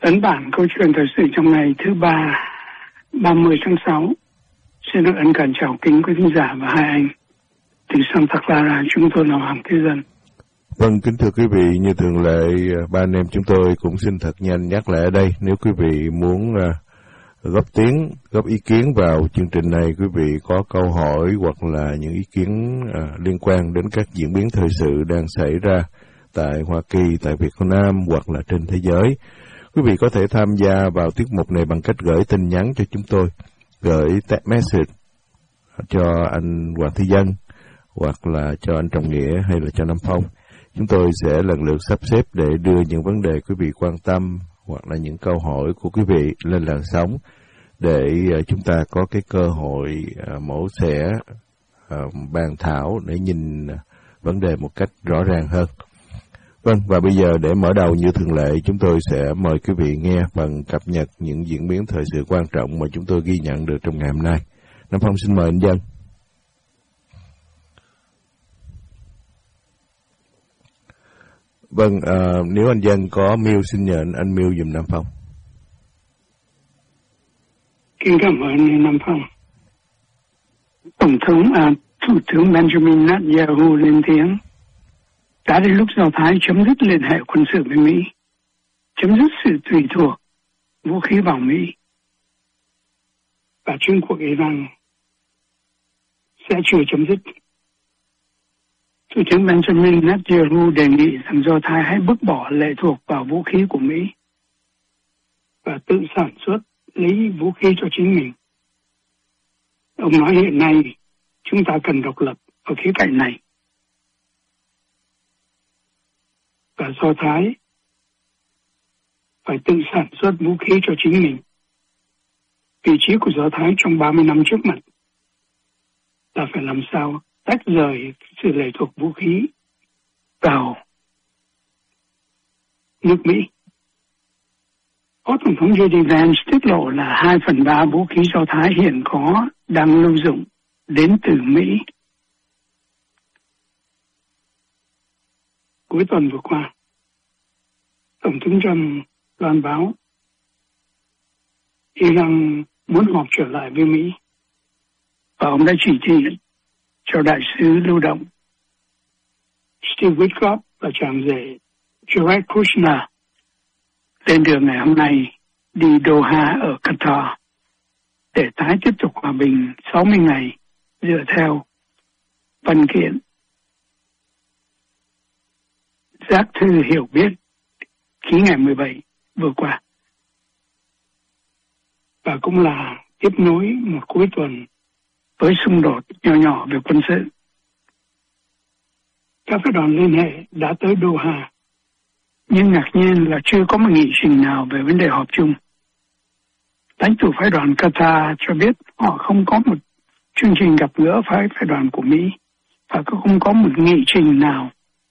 Ấn bản câu chuyện thời sự trong ngày thứ ba 30 tháng 6. Xin được ân cần chào kính quý khán giả và hai anh. Từ Santa Clara, chúng tôi là Hoàng Thế Dân. Vâng, kính thưa quý vị, như thường lệ, ba anh em chúng tôi cũng xin thật nhanh nhắc lại ở đây. Nếu quý vị muốn góp ý kiến vào chương trình này, quý vị có câu hỏi hoặc là những ý kiến liên quan đến các diễn biến thời sự đang xảy ra tại Hoa Kỳ, tại Việt Nam hoặc là trên thế giới, quý vị có thể tham gia vào tiết mục này bằng cách gửi tin nhắn cho chúng tôi, gửi text message cho anh Hoàng Thế Dân hoặc là cho anh Trọng Nghĩa hay là cho Nam Phong. Chúng tôi sẽ lần lượt sắp xếp để đưa những vấn đề quý vị quan tâm hoặc là những câu hỏi của quý vị lên làn sóng để chúng ta có cái cơ hội mổ xẻ, bàn thảo để nhìn vấn đề một cách rõ ràng hơn. Vâng, và bây giờ để mở đầu như thường lệ, chúng tôi sẽ mời quý vị nghe bằng cập nhật những diễn biến thời sự quan trọng mà chúng tôi ghi nhận được trong ngày hôm nay. Nam Phong xin mời anh Dân. Vâng, nếu anh Dân có mail xin nhờ anh mail dùm Nam Phong. Kính cảm ơn Nam Phong. Thủ tướng Benjamin Netanyahu lên tiếng đã đến lúc Do Thái chấm dứt liên hệ quân sự với Mỹ, chấm dứt sự tùy thuộc vũ khí vào Mỹ, và chiến cuộc Iran sẽ chưa chấm dứt. Thủ tướng Benjamin Netanyahu đề nghị rằng Do Thái hãy bước bỏ lệ thuộc vào vũ khí của Mỹ và tự sản xuất lấy vũ khí cho chính mình. Ông nói hiện nay chúng ta cần độc lập ở khía cạnh này. Và Do Thái phải tự sản xuất vũ khí cho chính mình. Vị trí của Do Thái trong 30 năm trước mặt là phải làm sao tách rời sự lệ thuộc vũ khí vào nước Mỹ. Phó Tổng thống J.D. Vance tiết lộ là 2/3 vũ khí Do Thái hiện có đang lưu dụng đến từ Mỹ. Cuối tuần vừa qua, Tổng thống Trump loan báo Iran muốn họp trở lại với Mỹ, và ông đã chỉ thị cho đại sứ lưu động Steve Witkoff và tràng rể Jared Kushner lên đường ngày hôm nay đi Doha ở Qatar để tái tiếp tục hòa bình 60 ngày dựa theo văn kiện giác thư hiểu biết ký ngày 17 vừa qua, và cũng là tiếp nối một cuối tuần với xung đột nhỏ về quân sự. Các phái đoàn liên hệ đã tới Doha, nhưng ngạc nhiên là chưa có một nghị trình nào về vấn đề họp chung. Lãnh tụ phái đoàn Qatar cho biết họ không có một chương trình gặp gỡ phái đoàn của Mỹ và không có một nghị trình nào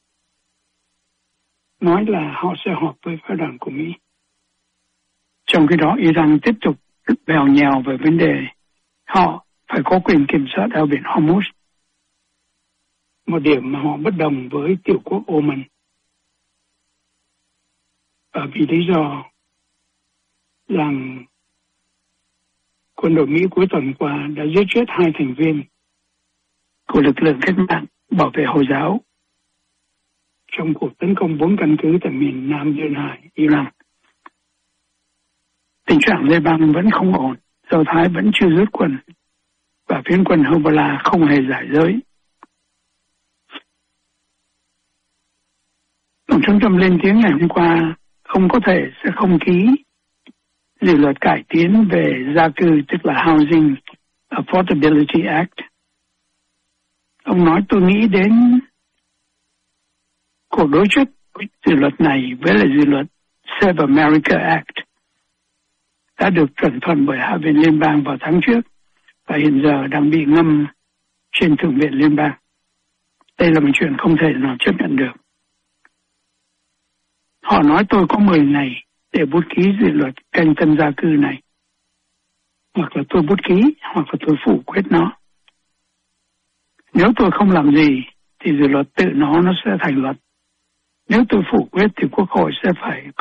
nói là họ sẽ họp với phái đoàn của Mỹ. Trong khi đó, Iran tiếp tục bèo nhèo về vấn đề họ phải có quyền kiểm soát eo biển Hormuz, một điểm mà họ bất đồng với tiểu quốc Oman. Và vì lý do rằng quân đội Mỹ cuối tuần qua đã giết chết 2 thành viên của lực lượng cách mạng bảo vệ Hồi giáo trong cuộc tấn công 4 căn cứ tại miền Nam Duyên Hải, Iran. Tình trạng Lebanon vẫn không ổn, Do Thái vẫn chưa rút quân, và phiến quân Hezbollah không hề giải giới. Tổng thống Trump lên tiếng ngày hôm qua, ông có thể sẽ không ký dự luật cải tiến về gia cư, tức là Housing Affordability Act. Ông nói tôi nghĩ đến cuộc đối chất dự luật này với lại dự luật Save America Act đã được chuẩn thuận bởi Hạ viện Liên bang vào tháng trước và hiện giờ đang bị ngâm trên Thượng viện Liên bang. Đây là một chuyện không thể nào chấp nhận được. Họ nói tôi có 10 ngày để bút ký dự luật canh tân gia cư này. Hoặc là tôi bút ký, hoặc là tôi phủ quyết nó. Nếu tôi không làm gì, thì dự luật tự nó sẽ thành luật. Nếu tôi phủ quyết thì Quốc hội sẽ phải